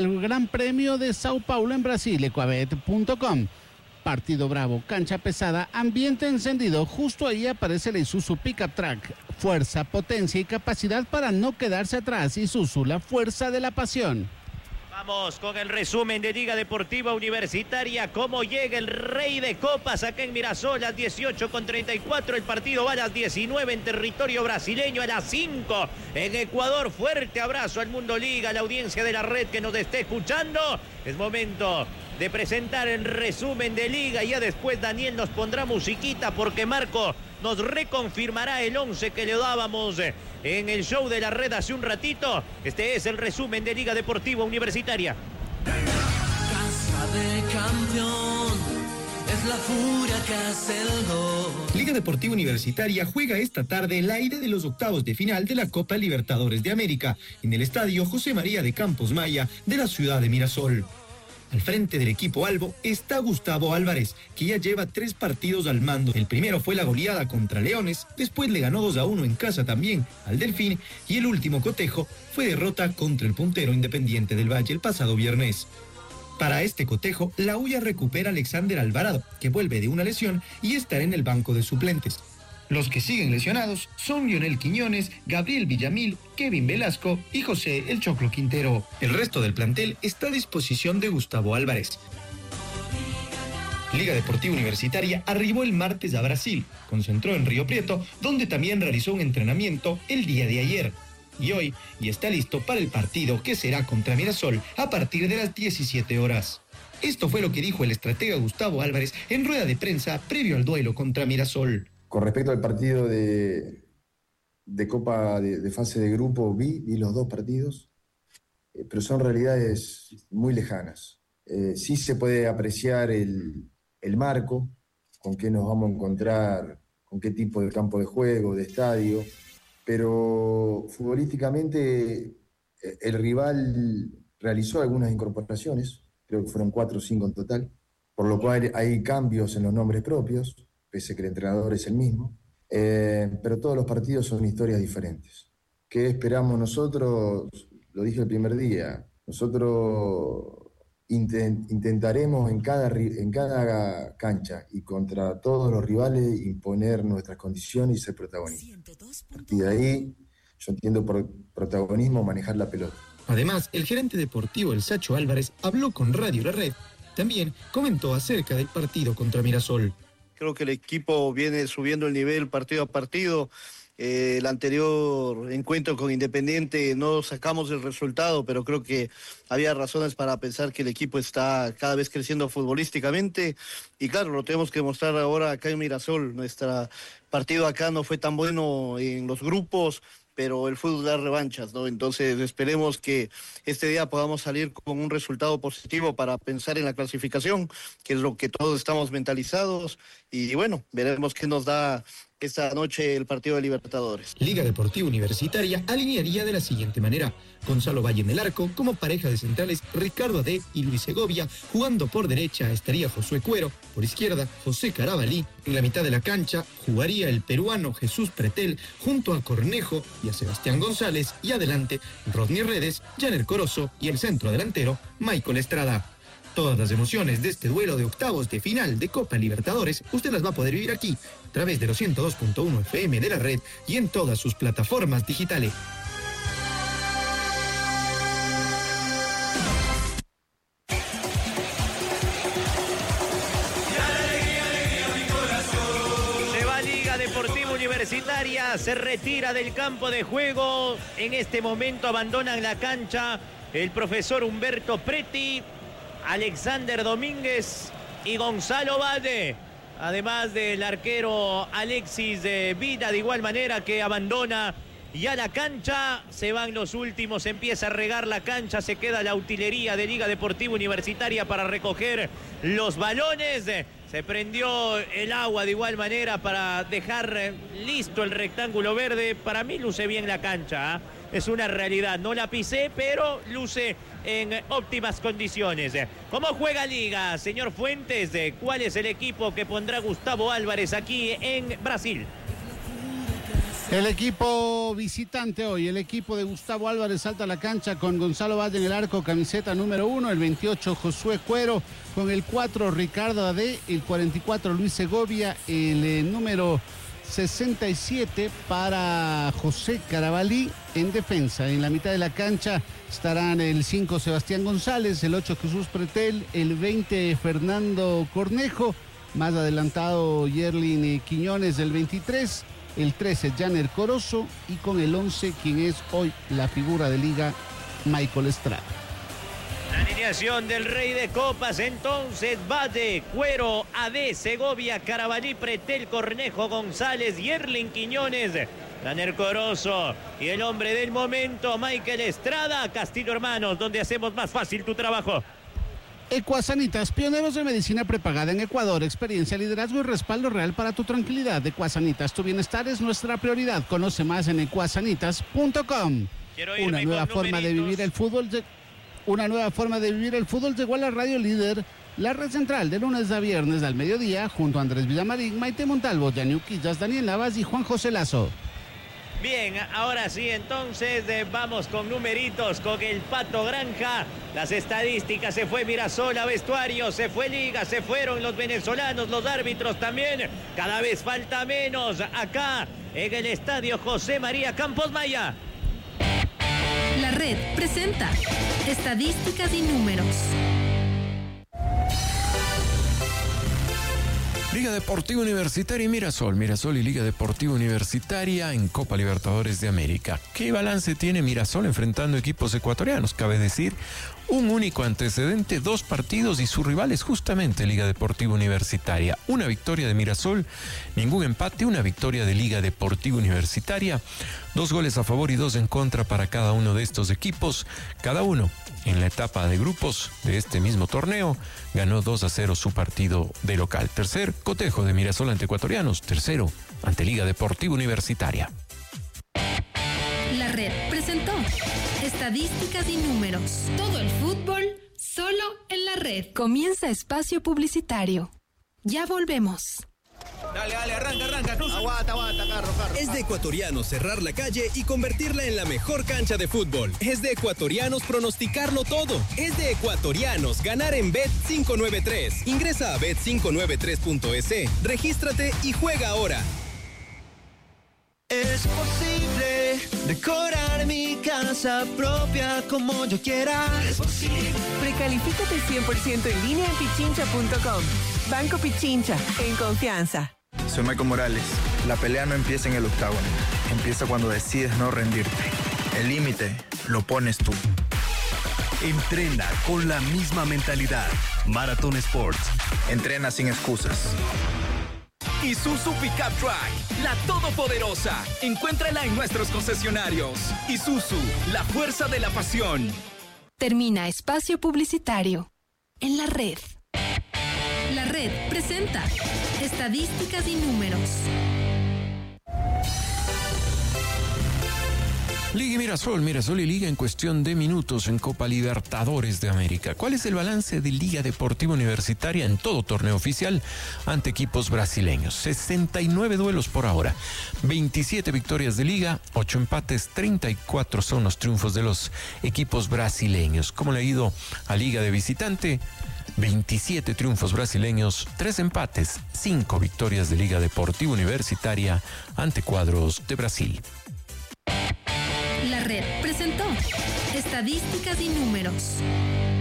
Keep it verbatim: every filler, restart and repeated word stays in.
El Gran Premio de Sao Paulo en Brasil, ecuabet punto com. Partido bravo, cancha pesada, ambiente encendido. Justo ahí aparece la Isuzu Pickup Track. Fuerza, potencia y capacidad para no quedarse atrás. Isuzu, la fuerza de la pasión. Vamos con el resumen de Liga Deportiva Universitaria. Cómo llega el rey de copas acá en Mirasol a las dieciocho con treinta y cuatro. El partido va a las diecinueve en territorio brasileño, a las cinco en Ecuador. Fuerte abrazo al Mundo Liga, a la audiencia de la red que nos esté escuchando. Es momento de presentar el resumen de Liga. Ya después Daniel nos pondrá musiquita porque Marco nos reconfirmará el once que le dábamos en el show de la red hace un ratito. Este es el resumen de Liga Deportiva Universitaria. Casa de campeón, es la furia que hace el gol. Liga Deportiva Universitaria juega esta tarde el aire de los octavos de final de la Copa Libertadores de América en el estadio José María de Campos Maya de la ciudad de Mirasol. Al frente del equipo albo está Gustavo Álvarez, que ya lleva tres partidos al mando. El primero fue la goleada contra Leones, después le ganó dos a uno en casa también al Delfín, y el último cotejo fue derrota contra el puntero Independiente del Valle el pasado viernes. Para este cotejo, la U ya recupera a Alexander Alvarado, que vuelve de una lesión y estará en el banco de suplentes. Los que siguen lesionados son Lionel Quiñones, Gabriel Villamil, Kevin Velasco y José El Choclo Quintero. El resto del plantel está a disposición de Gustavo Álvarez. Liga Deportiva Universitaria arribó el martes a Brasil, concentró en Río Prieto, donde también realizó un entrenamiento el día de ayer. Y hoy ya está listo para el partido que será contra Mirasol a partir de las diecisiete horas. Esto fue lo que dijo el estratega Gustavo Álvarez en rueda de prensa previo al duelo contra Mirasol. Con respecto al partido de, de Copa de, de fase de grupo, vi, vi los dos partidos, eh, pero son realidades muy lejanas. Eh, sí se puede apreciar el, el marco, con qué nos vamos a encontrar, con qué tipo de campo de juego, de estadio, pero futbolísticamente eh, el rival realizó algunas incorporaciones, creo que fueron cuatro o cinco en total, por lo cual hay cambios en los nombres propios, pese que el entrenador es el mismo, eh, pero todos los partidos son historias diferentes. ¿Qué esperamos nosotros? Lo dije el primer día, nosotros intent, intentaremos en cada, en cada cancha y contra todos los rivales imponer nuestras condiciones y ser protagonistas. Y de ahí, yo entiendo por protagonismo manejar la pelota. Además, el gerente deportivo El Sacho Álvarez habló con Radio La Red. También comentó acerca del partido contra Mirasol. Creo que el equipo viene subiendo el nivel partido a partido. Eh, el anterior encuentro con Independiente no sacamos el resultado, pero creo que había razones para pensar que el equipo está cada vez creciendo futbolísticamente. Y claro, lo tenemos que mostrar ahora acá en Mirasol. Nuestro partido acá no fue tan bueno en los grupos, pero el fútbol da revanchas, ¿no? Entonces esperemos que este día podamos salir con un resultado positivo para pensar en la clasificación, que es lo que todos estamos mentalizados, y bueno, veremos qué nos da esta noche el partido de Libertadores. Liga Deportiva Universitaria alinearía de la siguiente manera: Gonzalo Valle en el arco, como pareja de centrales Ricardo Adé y Luis Segovia, jugando por derecha estaría Josué Cuero, por izquierda José Carabalí, en la mitad de la cancha jugaría el peruano Jesús Pretel junto a Cornejo y a Sebastián González, y adelante Rodney Redes, Janer Corozo y el centro delantero Michael Estrada. Todas las emociones de este duelo de octavos de final de Copa Libertadores usted las va a poder vivir aquí, a través de los ciento dos punto uno F M de la red y en todas sus plataformas digitales. Se va Liga Deportiva Universitaria, se retira del campo de juego. En este momento abandonan la cancha el profesor Humberto Preti, Alexander Domínguez y Gonzalo Valle, además del arquero Alexis de Vida, de igual manera que abandona ya la cancha. Se van los últimos, empieza a regar la cancha, se queda la utilería de Liga Deportiva Universitaria para recoger los balones. Se prendió el agua de igual manera para dejar listo el rectángulo verde. Para mí luce bien la cancha, ¿eh? Es una realidad, no la pisé, pero luce en óptimas condiciones. ¿Cómo juega Liga, señor Fuentes? ¿Cuál es el equipo que pondrá Gustavo Álvarez aquí en Brasil? El equipo visitante hoy, el equipo de Gustavo Álvarez salta a la cancha con Gonzalo Valle en el arco, camiseta número uno, el veintiocho Josué Cuero, con el cuatro Ricardo Adé, el cuarenta y cuatro Luis Segovia, el eh, número sesenta y siete para José Carabalí en defensa. En la mitad de la cancha estarán el cinco Sebastián González, el ocho Jesús Pretel, el veinte Fernando Cornejo, más adelantado Yerlin Quiñones del veintitrés, el trece Janer Corozo y con el once quien es hoy la figura de liga, Michael Estrada. La alineación del Rey de Copas, entonces, Valle, Cuero, Adé, Segovia, Carabalí, Pretel, Cornejo, González, Yerlin Quiñones, Janer Corozo y el hombre del momento, Michael Estrada. Castillo Hermanos, donde hacemos más fácil tu trabajo. Ecuasanitas, pioneros de medicina prepagada en Ecuador, experiencia, liderazgo y respaldo real para tu tranquilidad. Ecuasanitas, tu bienestar es nuestra prioridad. Conoce más en ecuasanitas punto com. Una nueva forma de vivir el fútbol. De... Una nueva forma de vivir el fútbol llegó a la radio líder, la red central, de lunes a viernes al mediodía, junto a Andrés Villamarín, Maite Montalvo, Yaniu Quillas, Daniel Navas y Juan José Lazo. Bien, ahora sí, entonces eh, vamos con numeritos, con el Pato Granja. Las estadísticas, se fue Mirasol a vestuario, se fue Liga, se fueron los venezolanos, los árbitros también. Cada vez falta menos acá en el estadio José María Campos Maya. La red presenta estadísticas y números. Liga Deportiva Universitaria y Mirasol. Mirasol y Liga Deportiva Universitaria en Copa Libertadores de América. ¿Qué balance tiene Mirasol enfrentando equipos ecuatorianos? Cabe decir, un único antecedente, dos partidos y su rival es justamente Liga Deportiva Universitaria. Una victoria de Mirasol, ningún empate, una victoria de Liga Deportiva Universitaria. Dos goles a favor y dos en contra para cada uno de estos equipos. Cada uno, en la etapa de grupos de este mismo torneo, ganó dos a cero su partido de local. Tercer cotejo de Mirasol ante ecuatorianos. Tercero ante Liga Deportiva Universitaria. La red presentó estadísticas y números. Todo el fútbol solo en la red. Comienza espacio publicitario. Ya volvemos. Dale, dale, arranca, arranca, cruza. Aguanta, aguanta, carro, carro. Es de ecuatorianos cerrar la calle y convertirla en la mejor cancha de fútbol. Es de ecuatorianos pronosticarlo todo. Es de ecuatorianos ganar en Bet cinco nueve tres. Ingresa a bet cinco nueve tres punto es, regístrate y juega ahora. Es posible decorar mi casa propia como yo quiera. Es posible. Precalifícate cien por ciento en línea en pichincha punto com. Banco Pichincha, en confianza. Soy Michael Morales. La pelea no empieza en el octágono. Empieza cuando decides no rendirte. El límite lo pones tú. Entrena con la misma mentalidad. Marathon Sports. Entrena sin excusas. Isuzu Pickup Truck, la todopoderosa. Encuéntrala en nuestros concesionarios. Isuzu, la fuerza de la pasión. Termina espacio publicitario en la red. La red presenta estadísticas y números. Liga y Mirasol, Mirasol y Liga en cuestión de minutos en Copa Libertadores de América. ¿Cuál es el balance de Liga Deportiva Universitaria en todo torneo oficial ante equipos brasileños? sesenta y nueve duelos por ahora, veintisiete victorias de Liga, ocho empates, treinta y cuatro son los triunfos de los equipos brasileños. ¿Cómo le ha ido a Liga de visitante? veintisiete triunfos brasileños, tres empates, cinco victorias de Liga Deportiva Universitaria ante cuadros de Brasil. La red presentó estadísticas y números.